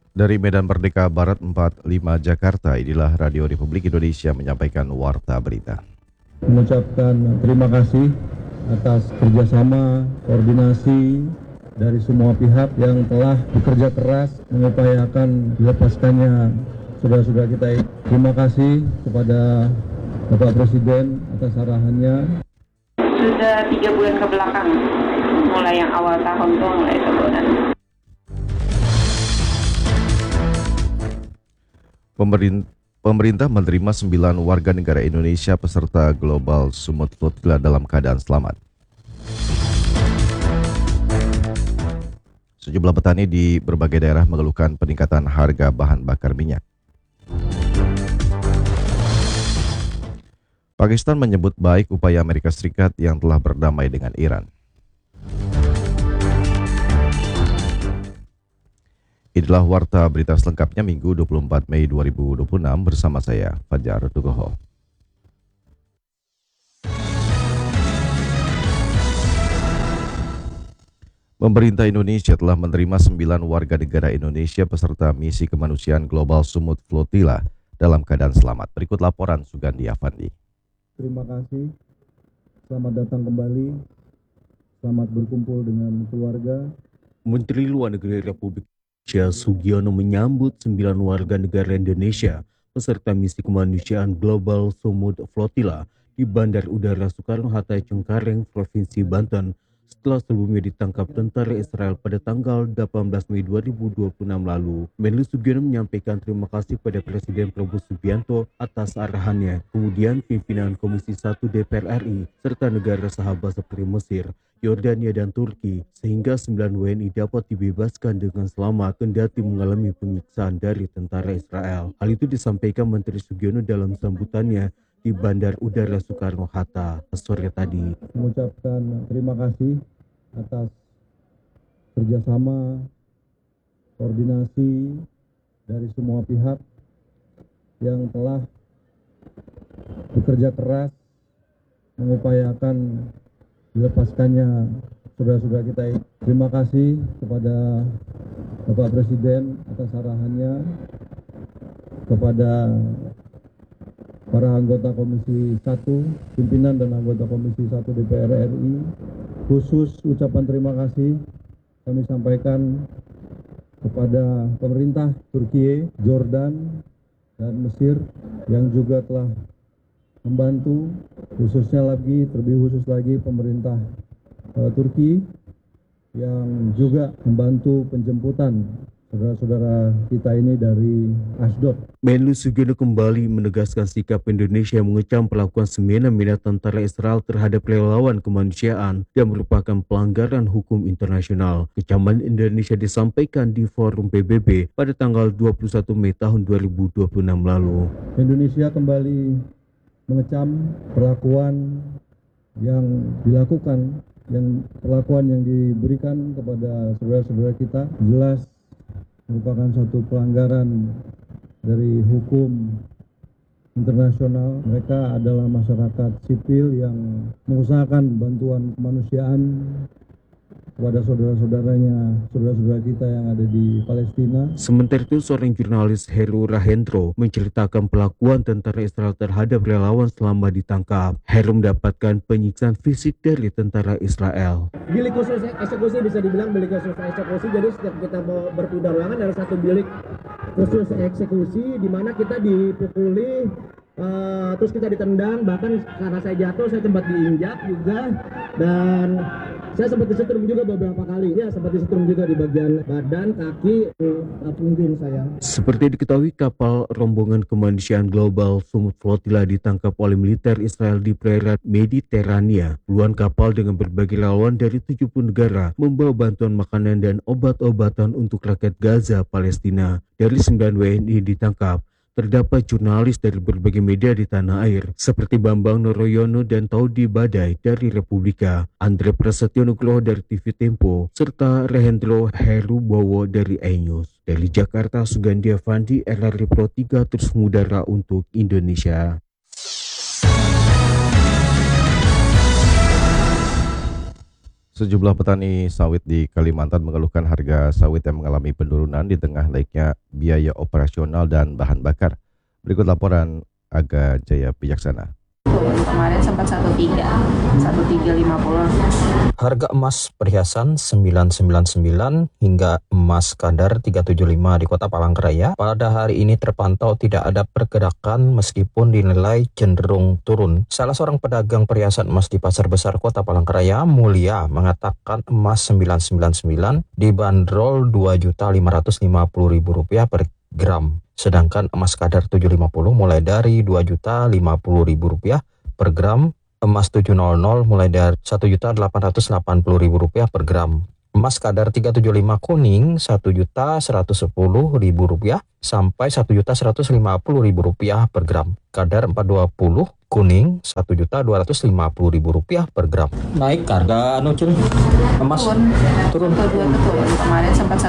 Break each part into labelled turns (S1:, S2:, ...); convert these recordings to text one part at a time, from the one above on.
S1: Dari Medan Merdeka Barat 45 Jakarta, inilah Radio Republik Indonesia menyampaikan Warta Berita.
S2: Mengucapkan terima kasih atas kerjasama, koordinasi dari semua pihak yang telah bekerja keras mengupayakan dilepaskannya saudara-saudara kita. Terima kasih kepada Bapak Presiden atas arahannya.
S3: Sudah 3 bulan ke belakang, mulai yang awal tahun tuh mulai turun.
S1: Pemerintah menerima 9 warga negara Indonesia peserta Global Sumut Flotilla dalam keadaan selamat. Sejumlah petani di berbagai daerah mengeluhkan peningkatan harga bahan bakar minyak. Pakistan menyebut baik upaya Amerika Serikat yang telah berdamai dengan Iran. Inilah Warta Berita selengkapnya Minggu 24 Mei 2026 bersama saya, Fajar Tugoho. Pemerintah Indonesia telah menerima 9 warga negara Indonesia peserta misi kemanusiaan Global Sumut Flotilla dalam keadaan selamat. Berikut laporan Sugandi Afandi.
S2: Terima kasih, selamat datang kembali, selamat berkumpul dengan keluarga.
S4: Menteri Luar Negeri Republik Indonesia Sugiono menyambut 9 warga negara Indonesia peserta misi kemanusiaan Global Sumut Flotilla di Bandar Udara Soekarno-Hatta Cengkareng, Provinsi Banten setelah sebelumnya ditangkap tentara Israel pada tanggal 18 Mei 2026 lalu. Menlu Sugiono menyampaikan terima kasih pada Presiden Prabowo Subianto atas arahannya, kemudian pimpinan Komisi 1 DPR RI, serta negara sahabat seperti Mesir, Yordania dan Turki, sehingga 9 WNI dapat dibebaskan dengan selamat kendati mengalami penyiksaan dari tentara Israel. Hal itu disampaikan Menteri Sugiono dalam sambutannya di Bandar Udara Soekarno-Hatta sore tadi.
S2: Mengucapkan terima kasih atas kerjasama, koordinasi dari semua pihak yang telah bekerja keras mengupayakan dilepaskannya saudara-saudara kita. Terima kasih kepada Bapak Presiden atas arahannya, kepada para anggota Komisi 1, pimpinan dan anggota Komisi 1 DPR RI. Khusus ucapan terima kasih kami sampaikan kepada pemerintah Turki, Jordan, dan Mesir yang juga telah membantu, khususnya lagi, terlebih khusus lagi pemerintah Turki yang juga membantu penjemputan saudara-saudara kita ini dari Asdod.
S4: Menlu Sugiono kembali menegaskan sikap Indonesia yang mengecam perlakuan semena-mena tentara Israel terhadap relawan kemanusiaan yang merupakan pelanggaran hukum internasional. Kecaman Indonesia disampaikan di forum PBB pada tanggal 21 Mei tahun 2026 lalu.
S2: Indonesia kembali mengecam perlakuan yang dilakukan, perlakuan yang diberikan kepada saudara-saudara kita jelas merupakan suatu pelanggaran dari hukum internasional. Mereka adalah masyarakat sipil yang mengusahakan bantuan kemanusiaan kepada saudara-saudara kita yang ada di Palestina.
S4: Sementara itu, seorang jurnalis Heru Rahendro menceritakan perlakuan tentara Israel terhadap relawan selama ditangkap. Heru mendapatkan penyiksaan fisik dari tentara Israel.
S5: Bilik khusus eksekusi bisa dibilang bilik khusus eksekusi, jadi setiap kita mau berpindah ruangan ada satu bilik khusus eksekusi di mana kita dipukuli, terus kita ditendang, bahkan karena saya jatuh saya sempat diinjak juga, dan saya sempat disetrum juga beberapa kali. Ya, sempat disetrum juga di bagian badan, kaki, punggung saya.
S4: Seperti diketahui, kapal rombongan kemanusiaan Global Sumut Flotilla ditangkap oleh militer Israel di perairan Mediterania. Puluhan kapal dengan berbagai relawan dari 70 negara membawa bantuan makanan dan obat-obatan untuk rakyat Gaza, Palestina. Dari 9 WNI ditangkap, terdapat jurnalis dari berbagai media di tanah air seperti Bambang Noroyono dan Taudi Badai dari Republika, Andre Prasetyo Nugroho dari TV Tempo, serta Rehendro Herubowo dari iNews. Dari Jakarta, Sugandi Afandi, RRI Pro 3 terus mengudara untuk Indonesia.
S1: Sejumlah petani sawit di Kalimantan mengeluhkan harga sawit yang mengalami penurunan di tengah naiknya biaya operasional dan bahan bakar. Berikut laporan Aga Jaya Pijaksana.
S3: Kemarin sempat 1350.
S6: Harga emas perhiasan 999 hingga emas kadar 375 di Kota Palangkaraya pada hari ini terpantau tidak ada pergerakan meskipun dinilai cenderung turun. Salah seorang pedagang perhiasan emas di Pasar Besar Kota Palangkaraya, Mulia, mengatakan emas 999 dibanderol Rp2.550.000 per gram. Sedangkan emas kadar 750 mulai dari Rp2.050.000 per gram, emas 700 mulai dari Rp1.880.000 per gram. Emas kadar 375 kuning Rp1.110.000 sampai Rp1.150.000 per gram. Kadar 420 kuning Rp1.250.000 per gram.
S7: Naik harga emas turun.
S3: Kemarin sempat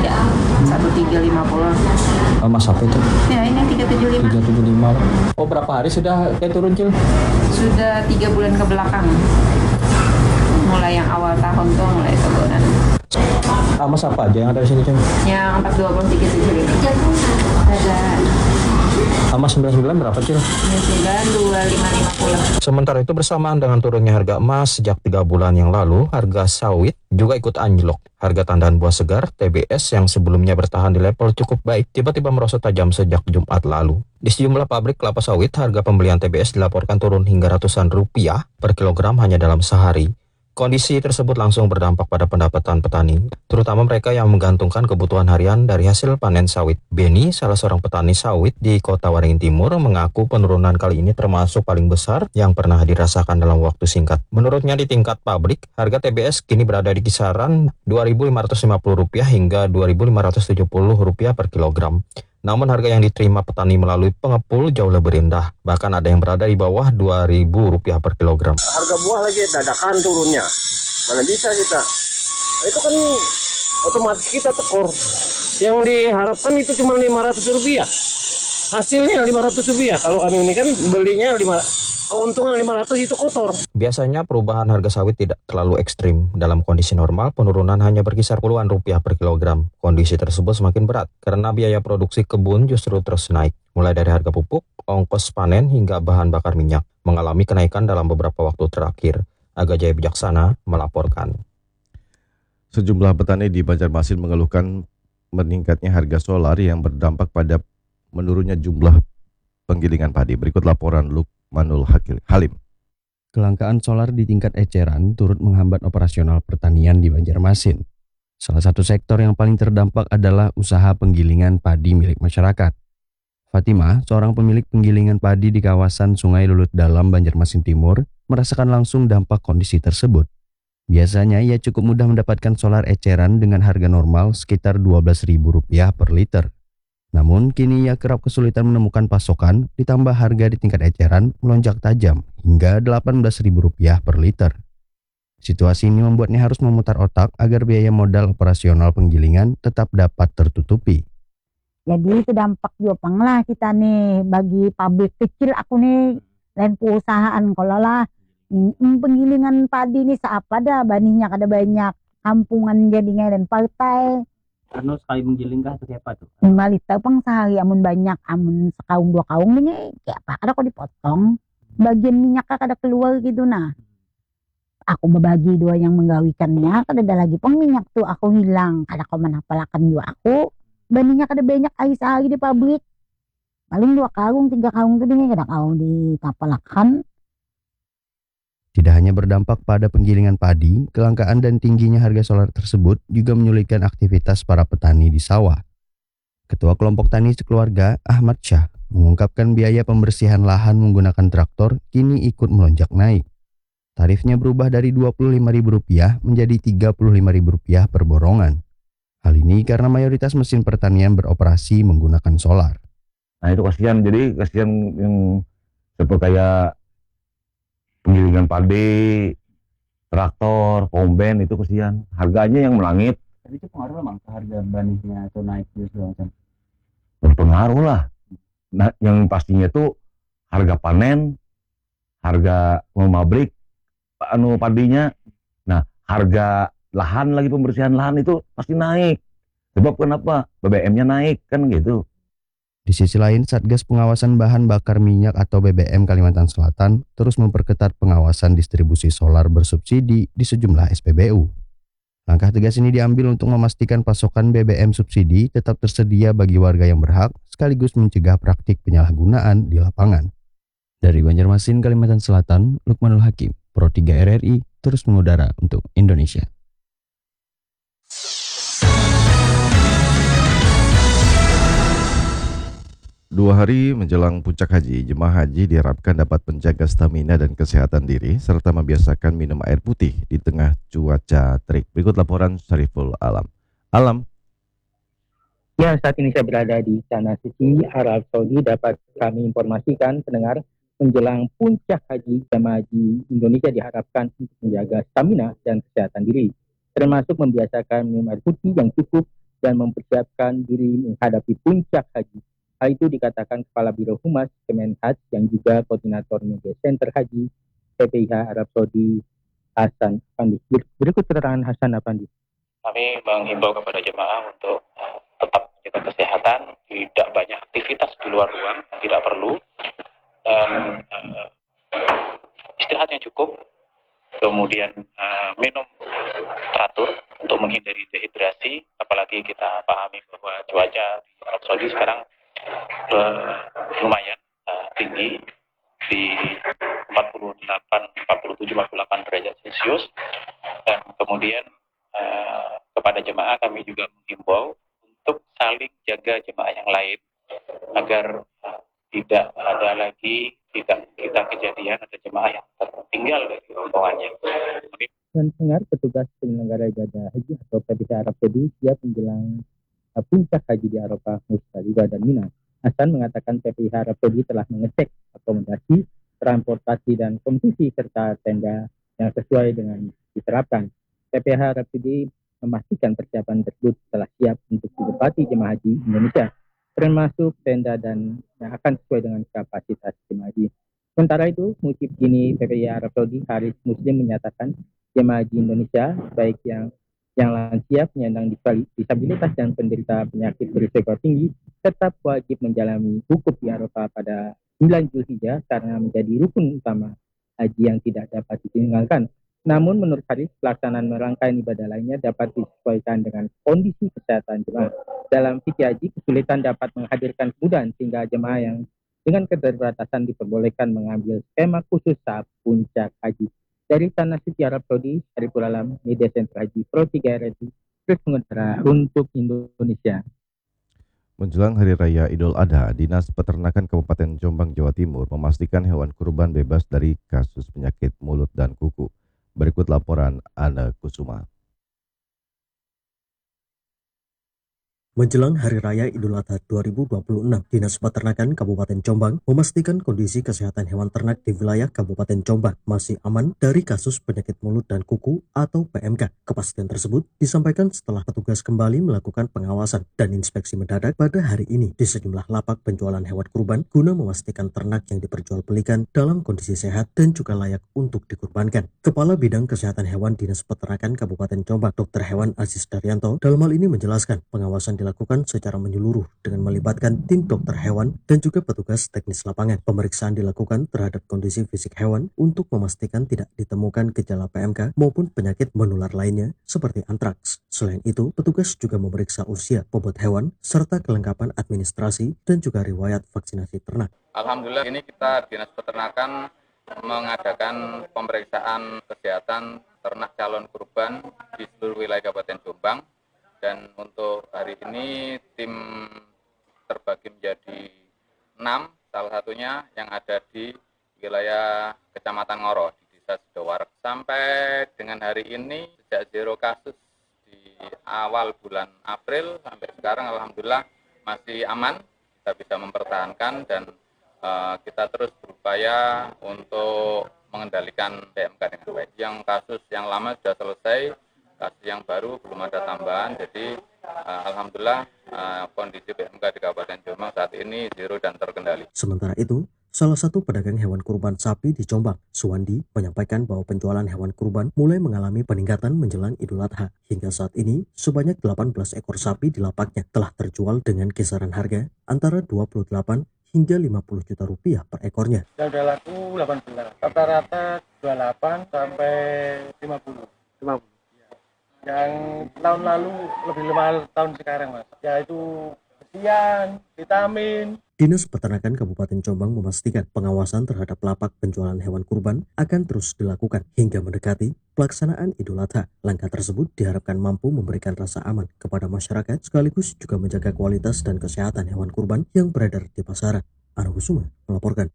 S3: 1350.
S7: Emas apa itu?
S3: Ya ini 375.
S7: 375. Oh, berapa hari sudah kayak turun, Cil?
S3: Sudah 3 bulan ke belakang. Mulai yang awal tahun tuh mulai turunan.
S7: Emas apa aja yang ada di sini, Cil?
S3: Yang 420 375. Ada
S7: Emas 99 berapa, Cil?
S3: 2550.
S6: Sementara itu bersamaan dengan turunnya harga emas sejak 3 bulan yang lalu, harga sawit juga ikut anjlok. Harga tandan buah segar TBS yang sebelumnya bertahan di level cukup baik tiba-tiba merosot tajam sejak Jumat lalu. Di sejumlah pabrik kelapa sawit, harga pembelian TBS dilaporkan turun hingga ratusan rupiah per kilogram hanya dalam sehari. Kondisi tersebut langsung berdampak pada pendapatan petani, terutama mereka yang menggantungkan kebutuhan harian dari hasil panen sawit. Beni, salah seorang petani sawit di Kota Waringin Timur, mengaku penurunan kali ini termasuk paling besar yang pernah dirasakan dalam waktu singkat. Menurutnya di tingkat pabrik, harga TBS kini berada di kisaran Rp2.550 hingga Rp2.570 per kilogram. Namun harga yang diterima petani melalui pengepul jauh lebih rendah. Bahkan ada yang berada di bawah Rp2.000 per kilogram.
S8: Harga buah lagi dadakan turunnya. Mana bisa kita? Itu kan otomatis kita tekor. Yang diharapkan itu cuma Rp500. Hasilnya Rp500. Kalau kami ini kan belinya keuntungan 500 itu kotor.
S6: Biasanya perubahan harga sawit tidak terlalu ekstrim. Dalam kondisi normal, penurunan hanya berkisar puluhan rupiah per kilogram. Kondisi tersebut semakin berat karena biaya produksi kebun justru terus naik. Mulai dari harga pupuk, ongkos panen, hingga bahan bakar minyak mengalami kenaikan dalam beberapa waktu terakhir. Aga Jaya Pijaksana melaporkan.
S1: Sejumlah petani di Banjarmasin mengeluhkan meningkatnya harga solar yang berdampak pada menurunnya jumlah penggilingan padi. Berikut laporan Lukmanul Halim.
S9: Kelangkaan solar di tingkat eceran turut menghambat operasional pertanian di Banjarmasin. Salah satu sektor yang paling terdampak adalah usaha penggilingan padi milik masyarakat. Fatimah, seorang pemilik penggilingan padi di kawasan Sungai Lulut Dalam, Banjarmasin Timur, merasakan langsung dampak kondisi tersebut. Biasanya ia cukup mudah mendapatkan solar eceran dengan harga normal sekitar Rp12.000 per liter. Namun kini ia kerap kesulitan menemukan pasokan, ditambah harga di tingkat eceran melonjak tajam hingga Rp18.000 per liter. Situasi ini membuatnya harus memutar otak agar biaya modal operasional penggilingan tetap dapat tertutupi.
S10: Jadi itu dampak jopang lah kita nih bagi pabrik kecil aku nih lain perusahaan kalau lah penggilingan padi nih seapa dah banihnya kada banyak kampungan jadinya dan partai.
S7: Karena sekali menggiling kah atau apa tuh?
S10: 5 liter pang sehari amun banyak amun sekaung 2 kaung ini kayak apa kada kok dipotong bagian minyak kada keluar gitu nah. Aku membagi 2 yang menggawikannya kada ada lagi pang minyak tuh aku hilang kada kau manapalakan juga aku. Bandingnya kada banyak air sehari di pabrik. Paling 2 karung, 3 karung itu dia kada kau ditapalakan.
S9: Tidak hanya berdampak pada penggilingan padi, kelangkaan dan tingginya harga solar tersebut juga menyulitkan aktivitas para petani di sawah. Ketua kelompok tani sekeluarga, Ahmad Syah, mengungkapkan biaya pembersihan lahan menggunakan traktor kini ikut melonjak naik. Tarifnya berubah dari Rp25.000 menjadi Rp35.000 per borongan. Hal ini karena mayoritas mesin pertanian beroperasi menggunakan solar.
S8: Nah itu kasihan, jadi kasihan yang seperti kayak penggilingan padi, traktor, kombain itu kasihan. Harganya yang melangit.
S7: Tapi itu pengaruh memang ke harga banihnya atau naik gitu macam.
S8: Berpengaruh lah. Nah yang pastinya tuh harga panen, harga pabrik, padinya. Nah
S11: harga lahan lagi, pembersihan lahan itu pasti naik. Sebab kenapa? BBM-nya naik kan gitu.
S9: Di sisi lain, Satgas Pengawasan Bahan Bakar Minyak atau BBM Kalimantan Selatan terus memperketat pengawasan distribusi solar bersubsidi di sejumlah SPBU. Langkah tegas ini diambil untuk memastikan pasokan BBM subsidi tetap tersedia bagi warga yang berhak, sekaligus mencegah praktik penyalahgunaan di lapangan. Dari Banjarmasin, Kalimantan Selatan, Lukmanul Hakim, Pro 3 RRI, terus mengudara untuk Indonesia.
S1: Dua hari menjelang puncak haji, jemaah haji diharapkan dapat menjaga stamina dan kesehatan diri serta membiasakan minum air putih di tengah cuaca terik. Berikut laporan Syariful Alam. Alam.
S12: Ya, saat ini saya berada di Tanah Suci, Arab Saudi. Dapat kami informasikan pendengar, menjelang puncak haji, jemaah haji Indonesia diharapkan untuk menjaga stamina dan kesehatan diri, termasuk membiasakan minum air putih yang cukup dan mempersiapkan diri menghadapi puncak haji. Hal itu dikatakan Kepala Biro Humas Kemenhaj yang juga Koordinator Media Center Haji PPIH Arab Saudi, Hasan Afandi. Berikut keterangan Hasan Afandi.
S13: Kami menghimbau kepada jemaah untuk tetap menjaga kesehatan, tidak banyak aktivitas di luar ruang, tidak perlu, dan istirahat yang cukup, kemudian minum teratur untuk menghindari dehidrasi, apalagi kita pahami bahwa cuaca di Arab Saudi sekarang lumayan tinggi di 47-48 derajat Celcius, dan kemudian kepada jemaah kami juga menghimbau untuk saling jaga jemaah yang lain agar tidak ada lagi kita kejadian ada jemaah yang tertinggal dari rombongannya.
S12: Dan dengar petugas penyelenggara ibadah haji atau PPIH Arab Saudi siap menjelang puncak haji di Arafah, Musdalifah dan Mina. Hasan mengatakan PPIH Arab Saudi telah mengecek akomodasi, transportasi dan kondisi serta tenda yang sesuai dengan diterapkan. PPIH Arab Saudi memastikan persiapan tersebut telah siap untuk ditempati jemaah haji Indonesia, termasuk tenda dan yang akan sesuai dengan kapasitas jemaah haji. Sementara itu, musim kini PPIH Arab Saudi Haris Muslim menyatakan jemaah haji Indonesia baik yang lansia, penyandang disabilitas dan penderita penyakit berisiko tinggi tetap wajib menjalani wukuf di Arafah pada 9 Zulhijjah karena menjadi rukun utama haji yang tidak dapat ditinggalkan. Namun menurut Haris, pelaksanaan rangkaian ibadah lainnya dapat disesuaikan dengan kondisi kesehatan jemaah. Dalam fikih haji, kesulitan dapat menghadirkan kemudahan sehingga jemaah yang dengan keterbatasan diperbolehkan mengambil skema khusus saat puncak haji. Dari Tanah Suci Arab Saudi, Syariful Alam, Media Center Haji Pro 3 RRI, terus mengudara untuk Indonesia.
S1: Menjelang Hari Raya Idul Adha, Dinas Peternakan Kabupaten Jombang, Jawa Timur memastikan hewan kurban bebas dari kasus penyakit mulut dan kuku. Berikut laporan Ana Kusuma.
S14: Menjelang Hari Raya Idul Adha 2026, Dinas Peternakan Kabupaten Jombang memastikan kondisi kesehatan hewan ternak di wilayah Kabupaten Jombang masih aman dari kasus penyakit mulut dan kuku atau PMK. Kepastian tersebut disampaikan setelah petugas kembali melakukan pengawasan dan inspeksi mendadak pada hari ini di sejumlah lapak penjualan hewan kurban guna memastikan ternak yang diperjualbelikan dalam kondisi sehat dan juga layak untuk dikurbankan. Kepala Bidang Kesehatan Hewan Dinas Peternakan Kabupaten Jombang, Dr. Hewan Aziz Daryanto, dalam hal ini menjelaskan pengawasan dilakukan secara menyeluruh dengan melibatkan tim dokter hewan dan juga petugas teknis lapangan. Pemeriksaan dilakukan terhadap kondisi fisik hewan untuk memastikan tidak ditemukan gejala PMK maupun penyakit menular lainnya seperti antraks. Selain itu, petugas juga memeriksa usia, bobot hewan, serta kelengkapan administrasi dan juga riwayat vaksinasi ternak.
S15: Alhamdulillah ini kita Dinas Peternakan mengadakan pemeriksaan kesehatan ternak calon kurban di seluruh wilayah Kabupaten Jombang. Dan untuk hari ini tim terbagi menjadi 6, salah satunya yang ada di wilayah Kecamatan Ngoro di Desa Sidoarep. Sampai dengan hari ini sejak 0 kasus di awal bulan April sampai sekarang alhamdulillah masih aman, kita bisa mempertahankan dan kita terus berupaya untuk mengendalikan PMK dengan baik. Yang kasus yang lama sudah selesai, kasus yang baru belum ada tambahan, jadi alhamdulillah kondisi PMK di Kabupaten Jombang saat ini zero dan terkendali.
S14: Sementara itu, Salah satu pedagang hewan kurban sapi di Jombang, Suwandi, menyampaikan bahwa penjualan hewan kurban mulai mengalami peningkatan menjelang Idul Adha. Hingga saat ini, sebanyak 18 ekor sapi di lapaknya telah terjual dengan kisaran harga antara 28 hingga 50 juta rupiah per ekornya.
S16: Yang udah laku 18, rata-rata 28 sampai 50. Yang tahun lalu lebih mahal tahun sekarang, Mas. Yaitu kesian, vitamin.
S14: Dinas Peternakan Kabupaten Jombang memastikan pengawasan terhadap lapak penjualan hewan kurban akan terus dilakukan hingga mendekati pelaksanaan Idul Adha. Langkah tersebut diharapkan mampu memberikan rasa aman kepada masyarakat sekaligus juga menjaga kualitas dan kesehatan hewan kurban yang beredar di pasaran. Argo Suma melaporkan.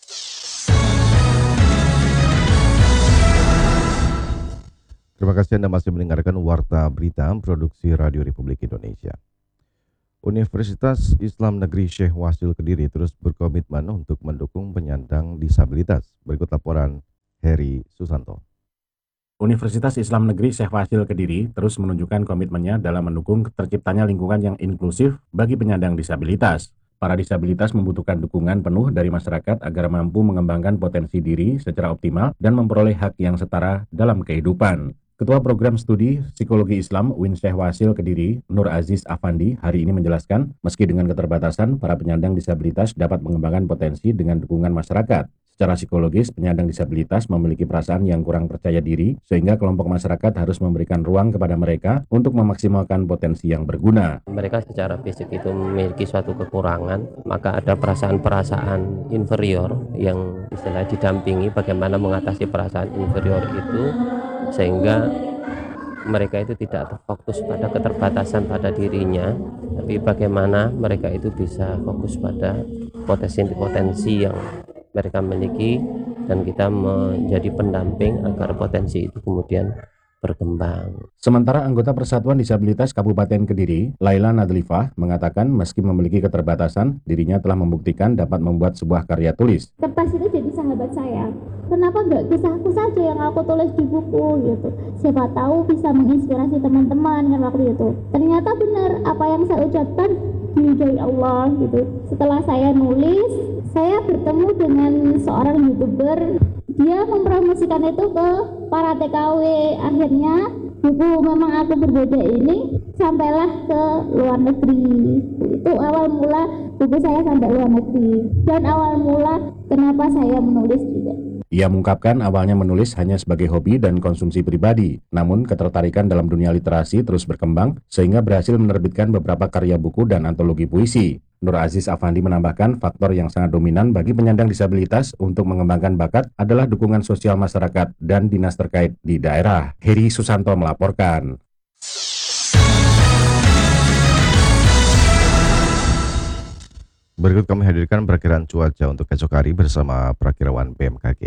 S1: Terima kasih Anda masih mendengarkan Warta Berita Produksi Radio Republik Indonesia. Universitas Islam Negeri Syekh Wasil Kediri terus berkomitmen untuk mendukung penyandang disabilitas. Berikut laporan Heri Susanto.
S17: Universitas Islam Negeri Syekh Wasil Kediri terus menunjukkan komitmennya dalam mendukung terciptanya lingkungan yang inklusif bagi penyandang disabilitas. Para disabilitas membutuhkan dukungan penuh dari masyarakat agar mampu mengembangkan potensi diri secara optimal dan memperoleh hak yang setara dalam kehidupan. Ketua Program Studi Psikologi Islam UIN Syekh Wasil Kediri, Nur Aziz Afandi, hari ini menjelaskan, meski dengan keterbatasan, para penyandang disabilitas dapat mengembangkan potensi dengan dukungan masyarakat. Secara psikologis, penyandang disabilitas memiliki perasaan yang kurang percaya diri, sehingga kelompok masyarakat harus memberikan ruang kepada mereka untuk memaksimalkan potensi yang berguna.
S18: Mereka secara fisik itu memiliki suatu kekurangan, maka ada perasaan-perasaan inferior yang istilah didampingi bagaimana mengatasi perasaan inferior itu, sehingga mereka itu tidak terfokus pada keterbatasan pada dirinya, tapi bagaimana mereka itu bisa fokus pada potensi-potensi yang mereka miliki, dan kita menjadi pendamping agar potensi itu kemudian berkembang.
S17: Sementara anggota Persatuan Disabilitas Kabupaten Kediri, Laila Nadlifah, mengatakan meski memiliki keterbatasan, dirinya telah membuktikan dapat membuat sebuah karya tulis.
S19: Kertas itu jadi sahabat saya. Kenapa nggak kisahku saja yang aku tulis di buku gitu? Siapa tahu bisa menginspirasi teman-teman kan waktu itu. Ternyata benar apa yang saya ucapkan diridhoi Allah gitu. Setelah saya nulis, saya bertemu dengan seorang YouTuber. Dia mempromosikan itu ke para TKW. Akhirnya buku Memang Aku Berbeda ini sampailah ke luar negeri. Itu awal mula buku saya sampai luar negeri. Dan awal mula kenapa saya menulis juga.
S17: Ia mengungkapkan awalnya menulis hanya sebagai hobi dan konsumsi pribadi, namun ketertarikan dalam dunia literasi terus berkembang sehingga berhasil menerbitkan beberapa karya buku dan antologi puisi. Nur Aziz Afandi menambahkan faktor yang sangat dominan bagi penyandang disabilitas untuk mengembangkan bakat adalah dukungan sosial masyarakat dan dinas terkait di daerah. Heri Susanto melaporkan.
S1: Berikut kami hadirkan perakiraan cuaca untuk esok hari bersama perakirawan BMKG.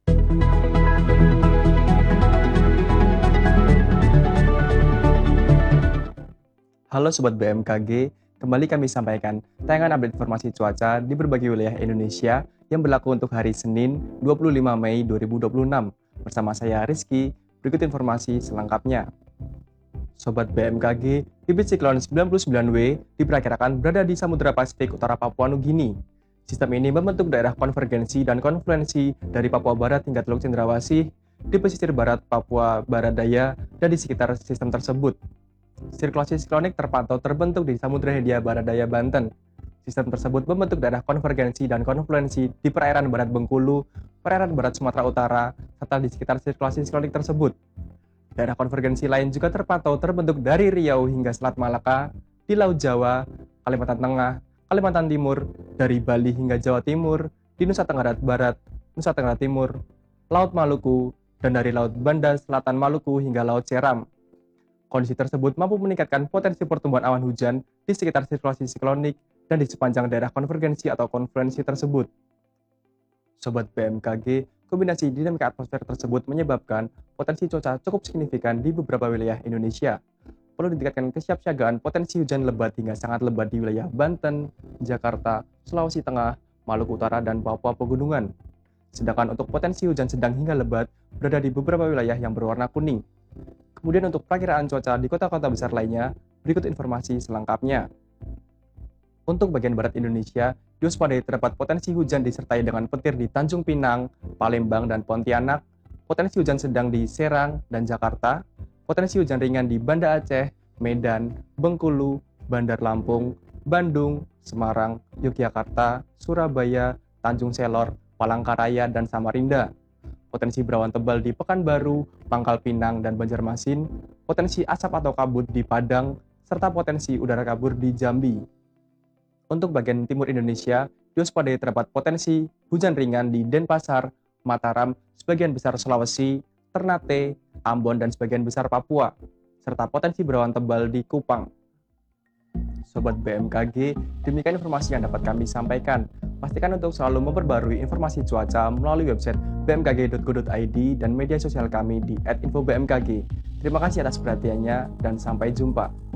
S20: Halo Sobat BMKG, kembali kami sampaikan tayangan update informasi cuaca di berbagai wilayah Indonesia yang berlaku untuk hari Senin 25 Mei 2026. Bersama saya Rizky, berikut informasi selengkapnya. Sobat BMKG, bibit siklon 99W diperkirakan berada di Samudra Pasifik Utara Papua Nugini. Sistem ini membentuk daerah konvergensi dan konfluensi dari Papua Barat hingga Teluk Cendrawasih di pesisir barat Papua Barat Daya dan di sekitar sistem tersebut. Sirkulasi siklonik terpantau terbentuk di Samudra Hindia Barat Daya, Banten. Sistem tersebut membentuk daerah konvergensi dan konfluensi di perairan Barat Bengkulu, perairan Barat Sumatera Utara, serta di sekitar sirkulasi siklonik tersebut. Daerah konvergensi lain juga terpantau terbentuk dari Riau hingga Selat Malaka, di Laut Jawa, Kalimantan Tengah, Kalimantan Timur, dari Bali hingga Jawa Timur, di Nusa Tenggara Barat, Nusa Tenggara Timur, Laut Maluku, dan dari Laut Banda Selatan Maluku hingga Laut Seram. Kondisi tersebut mampu meningkatkan potensi pertumbuhan awan hujan di sekitar sirkulasi siklonik dan di sepanjang daerah konvergensi atau konfluensi tersebut. Sobat BMKG, kombinasi dinamika atmosfer tersebut menyebabkan potensi cuaca cukup signifikan di beberapa wilayah Indonesia. Perlu ditingkatkan kesiapsiagaan potensi hujan lebat hingga sangat lebat di wilayah Banten, Jakarta, Sulawesi Tengah, Maluku Utara, dan Papua Pegunungan. Sedangkan untuk potensi hujan sedang hingga lebat berada di beberapa wilayah yang berwarna kuning. Kemudian untuk perakiraan cuaca di kota-kota besar lainnya, berikut informasi selengkapnya. Untuk bagian barat Indonesia, diwaspadai terdapat potensi hujan disertai dengan petir di Tanjung Pinang, Palembang, dan Pontianak, potensi hujan sedang di Serang dan Jakarta, potensi hujan ringan di Banda Aceh, Medan, Bengkulu, Bandar Lampung, Bandung, Semarang, Yogyakarta, Surabaya, Tanjung Selor, Palangkaraya, dan Samarinda. Potensi berawan tebal di Pekanbaru, Pangkal Pinang, dan Banjarmasin, potensi asap atau kabut di Padang, serta potensi udara kabur di Jambi. Untuk bagian timur Indonesia, diwaspadai terdapat potensi hujan ringan di Denpasar, Mataram, sebagian besar Sulawesi, Ternate, Ambon, dan sebagian besar Papua, serta potensi berawan tebal di Kupang. Sobat BMKG, demikian informasi yang dapat kami sampaikan. Pastikan untuk selalu memperbarui informasi cuaca melalui website bmkg.go.id dan media sosial kami di @infobmkg. Terima kasih atas perhatiannya dan sampai jumpa.